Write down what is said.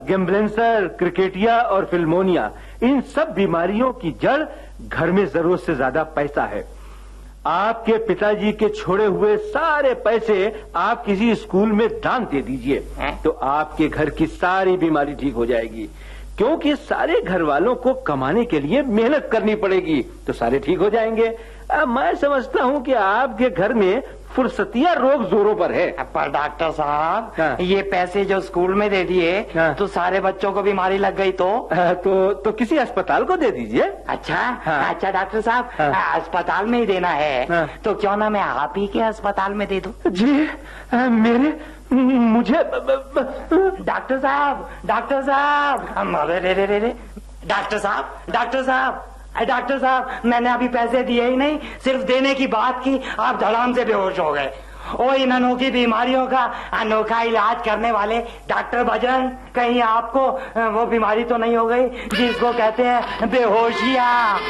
गेम्बलेंसर, क्रिकेटिया और फिल्मोनिया, इन सब बीमारियों की जड़ घर में जरूरत से ज्यादा पैसा है। आपके पिताजी के छोड़े हुए सारे पैसे आप किसी स्कूल में दान दे दीजिए, तो आपके घर की सारी बीमारी ठीक हो जाएगी। क्योंकि सारे घर वालों को कमाने के लिए मेहनत करनी पड़ेगी, तो सारे ठीक हो जाएंगे। मैं समझता हूँ कि आपके घर में फुर्सतिया रोग जोरों पर है। पर डॉक्टर साहब, ये पैसे जो स्कूल में दे दिए, तो सारे बच्चों को बीमारी लग गई तो किसी अस्पताल को दे दीजिए। अच्छा अच्छा डॉक्टर साहब, अस्पताल में ही देना है, तो क्यों ना मैं आप ही के अस्पताल में दे दूं? जी मुझे डॉक्टर साहब डॉक्टर साहब, मैंने अभी पैसे दिए ही नहीं, सिर्फ देने की बात की, आप धड़ाम से बेहोश हो गए। ओ, इन अनोखी बीमारियों का अनोखा इलाज करने वाले डॉक्टर बजरंग, कहीं आपको वो बीमारी तो नहीं हो गई जिसको कहते हैं बेहोशिया?